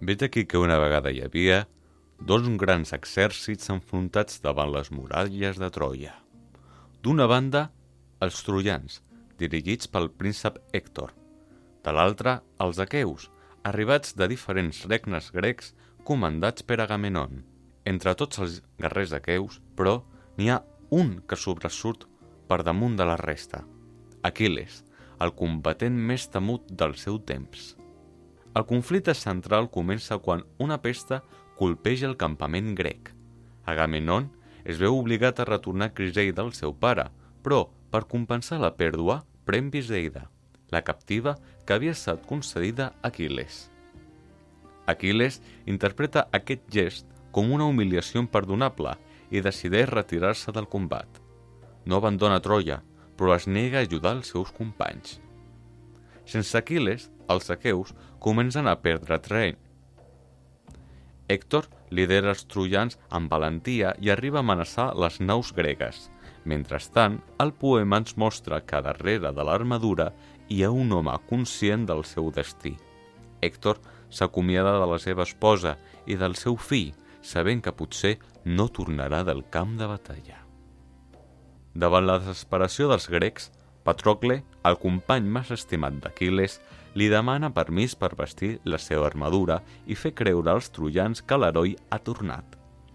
Vet aquí que una vegada hi havia dos grans exèrcits enfrontats davant les muralles de Troia. D'una banda, els troians, dirigits pel príncep Hèctor. De l'altra, els aqueus, arribats de diferents regnes grecs comandats per Agamenon. Entre tots els guerrers aqueus, però, n'hi ha un que sobresurt per damunt de la resta, Aquil·les, el combatent més temut del seu temps. El conflicte central comença quan una pesta colpeja el campament grec. Agamenon es veu obligat a retornar Criseida al seu pare, però, per compensar la pèrdua, pren Briseida, la captiva que havia estat concedida a Aquil·les. Aquil·les interpreta aquest gest com una humiliació imperdonable i decideix retirar-se del combat. No abandona Troia, però es nega a ajudar els seus companys. Sense Aquil·les, els aqueus comencen a perdre terreny. Hèctor lidera els troians amb valentia i arriba a amenaçar les naus gregues. Mentrestant, el poema ens mostra que darrere de l'armadura hi ha un home conscient del seu destí. Hèctor s'acomiada de la seva esposa i del seu fill, sabent que potser no tornarà del camp de batalla. Davant la desesperació dels grecs, Patrocle, el company més estimat d'Aquil·les, li demana permís per vestir la seva armadura i fer creure als troians que l'heroi ha tornat.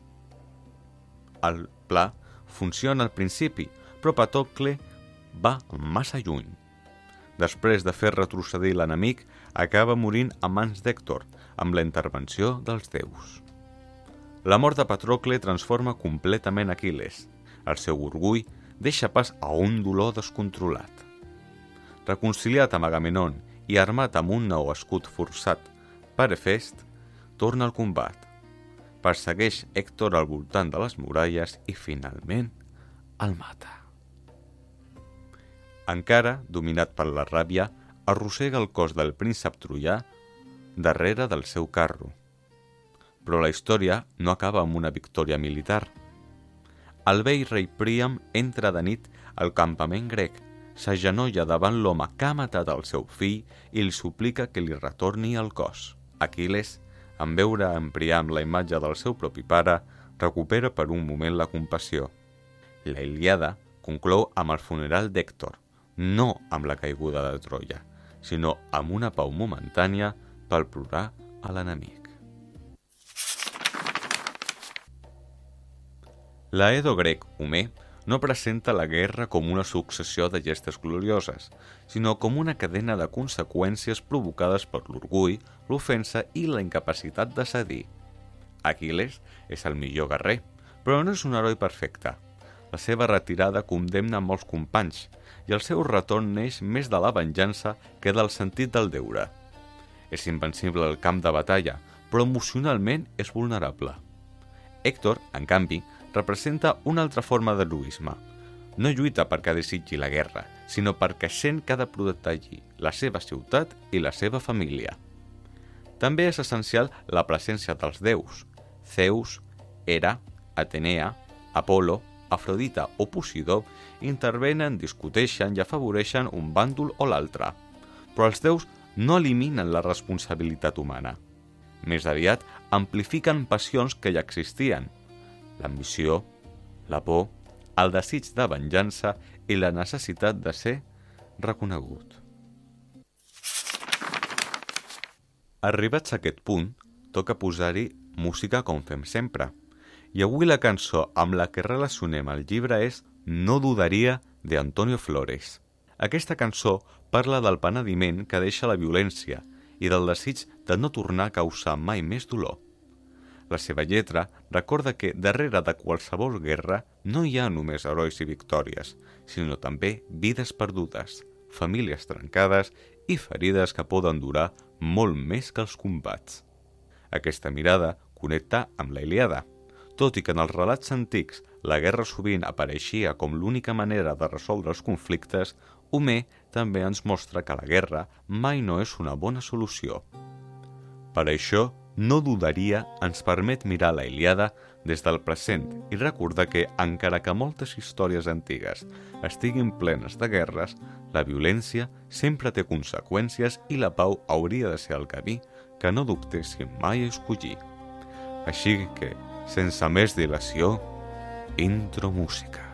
El pla funciona al principi, però Patrocle va massa lluny. Després de fer retrocedir l'enemic, acaba morint a mans d'Hèctor, amb la intervenció dels déus. La mort de Patrocle transforma completament Aquil·les. El seu orgull deixa pas a un dolor descontrolat. Reconciliat amb Agamenon i armat amb un nou escut forçat per Hefest, torna al combat. Persegueix Hèctor al voltant de les muralles i finalment el mata. Encara, dominat per la ràbia, arrossega el cos del príncep troià darrere del seu carro. Però la història no acaba amb una victòria militar. El vell rei Príam entra de nit al campament grec, s'agenolla davant l'home que ha matat el seu fill i li suplica que li retorni el cos. Aquil·les, en veure en Príam la imatge del seu propi pare, recupera per un moment la compassió. La Ilíada conclou amb el funeral d'Hèctor, no amb la caiguda de Troia, sinó amb una pau momentània per plorar a l'enemic. L'Edo grec Homer no presenta la guerra com una successió de gestes glorioses, sinó com una cadena de conseqüències provocades per l'orgull, l'ofensa i la incapacitat de cedir. Aquil·les és el millor guerrer, però no és un heroi perfecte. La seva retirada condemna molts companys, i el seu retorn neix més de la venjança que del sentit del deure. És invencible al camp de batalla, però emocionalment és vulnerable. Hèctor, en canvi, representa una altra forma d'heroisme. No lluita perquè desitgi la guerra, sinó perquè sent que ha de protegir la seva ciutat i la seva família. També és essencial la presència dels déus. Zeus, Hera, Atenea, Apol·lo, Afrodita o Posidó intervenen, discuteixen i afavoreixen un bàndol o l'altre. Però els déus no eliminen la responsabilitat humana. Més aviat, amplifiquen passions que ja existien: l'ambició, la por, el desig de venjança i la necessitat de ser reconegut. Arribats a aquest punt, toca posar-hi música com fem sempre. I avui la cançó amb la que relacionem el llibre és No dudaria, de Antonio Flores. Aquesta cançó parla del penediment que deixa la violència i del desig de no tornar a causar mai més dolor. La seva lletra recorda que darrere de qualsevol guerra no hi ha només herois i victòries, sinó també vides perdudes, famílies trencades i ferides que poden durar molt més que els combats. Aquesta mirada connecta amb la Ilíada. Tot i que en els relats antics la guerra sovint apareixia com l'única manera de resoldre els conflictes, Homer també ens mostra que la guerra mai no és una bona solució. Per això, No dudaria ens permet mirar la Ilíada des del present i recordar que, encara que moltes històries antigues estiguin plenes de guerres, la violència sempre té conseqüències i la pau hauria de ser el camí que no dubtéssim mai a escollir. Així que, sense més dilació, intro música.